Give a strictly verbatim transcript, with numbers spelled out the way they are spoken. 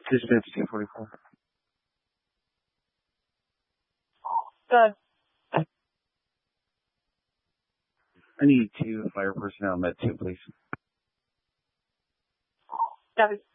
Dispatch two forty-four. Good. I need two fire personnel met two, please. Copy.